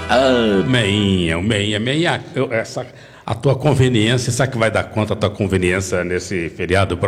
Ah, meinha, a tua conveniência, sabe que vai dar conta da tua conveniência nesse feriado?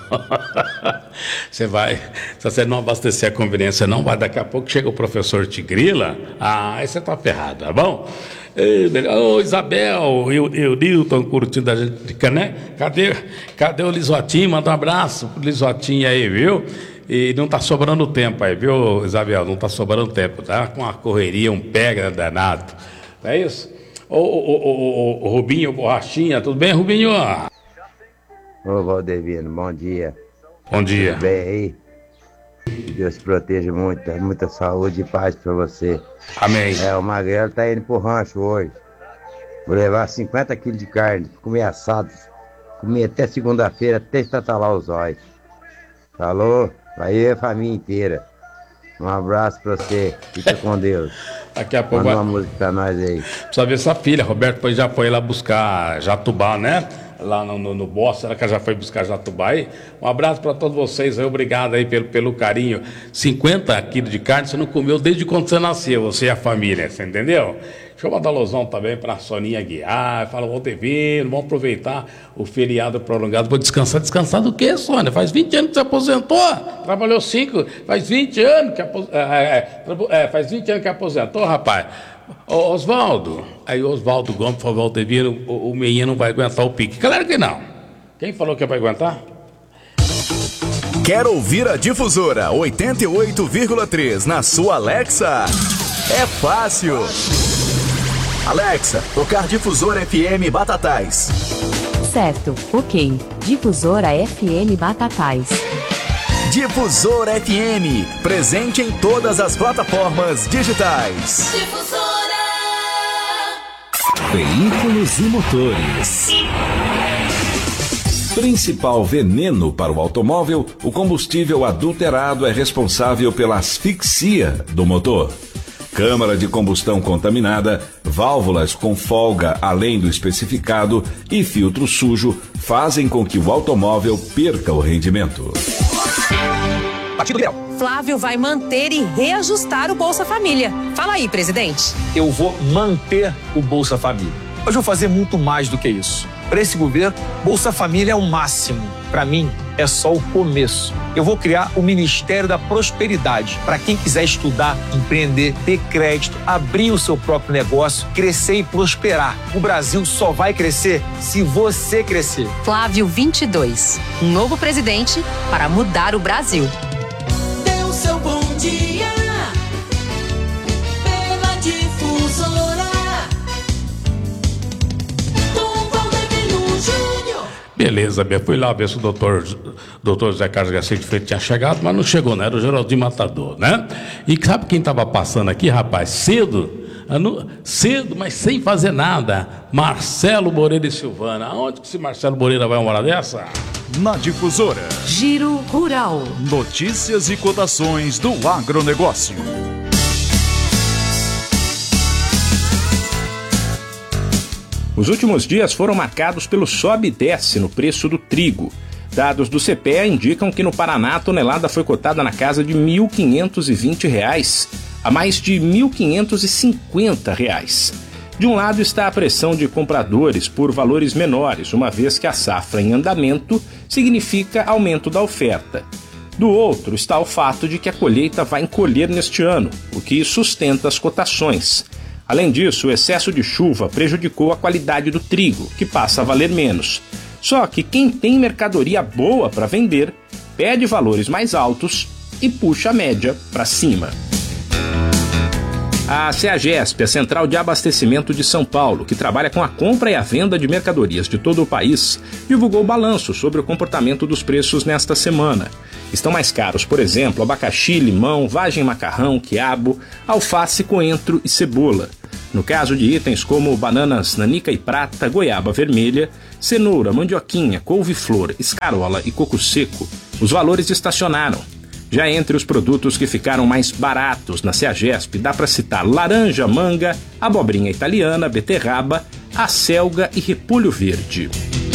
Se você não abastecer a conveniência, não vai, daqui a pouco chega o professor te grila, aí você tá ferrado, tá bom? Ô, Isabel, eu Nilton, curtindo a gente, né? Cadê o Lisotinho? Manda um abraço pro Lisotinho aí, viu? E não tá sobrando tempo aí, viu, Isabel? Não tá sobrando tempo, tá? Com a correria, um pega danado. Não é isso? Ô, Rubinho, Borrachinha, tudo bem, Rubinho? Ô, Valdevino, bom dia. Bom dia. Tudo bem aí? Que Deus te proteja muito, muita saúde e paz pra você. Amém. O Magrelo tá indo pro rancho hoje. Vou levar 50 quilos de carne, comer assado. Comer até segunda-feira, até estatalar os olhos. Falou? Aí a família inteira. Um abraço pra você. Fica com Deus. Daqui a pouco manda uma música pra nós aí. Precisa ver sua filha, Roberto, depois já foi lá buscar Jatubá, né? Lá no Bossa, ela que já foi buscar Jatubá aí. Um abraço para todos vocês aí, obrigado aí pelo carinho. 50 quilos de carne você não comeu desde quando você nasceu, você e a família, você entendeu? Deixa eu mandar alusão também para a Soninha Guiar, fala, Valdevino, vamos aproveitar o feriado prolongado, vou descansar. Descansar do quê, Sônia? Faz 20 anos que você aposentou, trabalhou 5, faz 20 anos faz 20 anos que aposentou, rapaz. Oswaldo, aí o Oswaldo Gomes falou, Valdevino, o Meinha não vai aguentar o pique. Claro que não. Quem falou que vai aguentar? Quer ouvir a Difusora 88,3 na sua Alexa? É fácil. Alexa, tocar Difusora FM Batatais. Certo, ok. Difusora FM Batatais. Difusora FM, presente em todas as plataformas digitais. Difusora. Veículos e motores. Principal veneno para o automóvel, o combustível adulterado é responsável pela asfixia do motor. Câmara de combustão contaminada, válvulas com folga além do especificado e filtro sujo fazem com que o automóvel perca o rendimento. Partido Liberal. Flávio vai manter e reajustar o Bolsa Família. Fala aí, presidente. Eu vou manter o Bolsa Família. Mas vou fazer muito mais do que isso. Para esse governo, Bolsa Família é o máximo. Para mim, é só o começo. Eu vou criar o Ministério da Prosperidade para quem quiser estudar, empreender, ter crédito, abrir o seu próprio negócio, crescer e prosperar. O Brasil só vai crescer se você crescer. Flávio 22, um novo presidente para mudar o Brasil. Dê o seu bom dia pela Difusora. Com Valdevino Júnior. Beleza, fui lá ver se o doutor Zé Carlos Garcia de Freitas tinha chegado, mas não chegou, né? Era o Geraldinho Matador, né? E sabe quem estava passando aqui, rapaz? Cedo, mas sem fazer nada. Marcelo Moreira e Silvana. Aonde que esse Marcelo Moreira vai uma hora dessa? Na Difusora. Giro Rural. Notícias e cotações do agronegócio. Os últimos dias foram marcados pelo sobe e desce no preço do trigo. Dados do CPEA indicam que no Paraná a tonelada foi cotada na casa de R$ 1.520, a mais de R$ 1.550. De um lado está a pressão de compradores por valores menores, uma vez que a safra em andamento significa aumento da oferta. Do outro está o fato de que a colheita vai encolher neste ano, o que sustenta as cotações. Além disso, o excesso de chuva prejudicou a qualidade do trigo, que passa a valer menos. Só que quem tem mercadoria boa para vender, pede valores mais altos e puxa a média para cima. A CEAGESP, a Central de Abastecimento de São Paulo, que trabalha com a compra e a venda de mercadorias de todo o país, divulgou o balanço sobre o comportamento dos preços nesta semana. Estão mais caros, por exemplo, abacaxi, limão, vagem macarrão, quiabo, alface, coentro e cebola. No caso de itens como bananas nanica e prata, goiaba vermelha, cenoura, mandioquinha, couve-flor, escarola e coco seco, os valores estacionaram. Já entre os produtos que ficaram mais baratos na CEAGESP, dá para citar laranja, manga, abobrinha italiana, beterraba, acelga e repolho verde.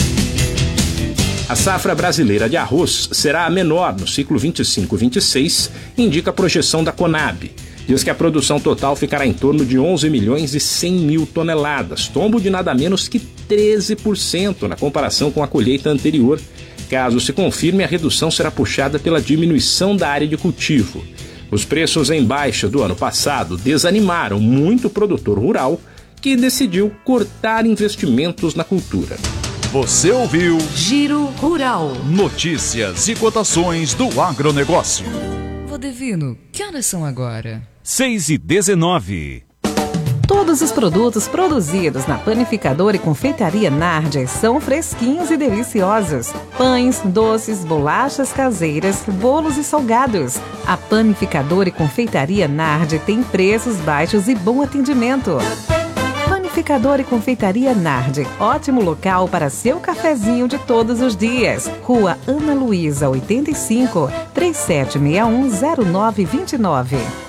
A safra brasileira de arroz será a menor no ciclo 25-26, indica a projeção da Conab. diz que a produção total ficará em torno de 11 milhões e 100 mil toneladas, tombo de nada menos que 13% na comparação com a colheita anterior. Caso se confirme, a redução será puxada pela diminuição da área de cultivo. Os preços em baixa do ano passado desanimaram muito o produtor rural, que decidiu cortar investimentos na cultura. Você ouviu Giro Rural. Notícias e cotações do agronegócio. Divino, que horas são agora? 6h19. Todos os produtos produzidos na Panificadora e Confeitaria Nardi são fresquinhos e deliciosos. Pães, doces, bolachas caseiras, bolos e salgados. A Panificadora e Confeitaria Nardi tem preços baixos e bom atendimento. Panificadora e Confeitaria Nardi, ótimo local para seu cafezinho de todos os dias. Rua Ana Luísa, 85, 37610929.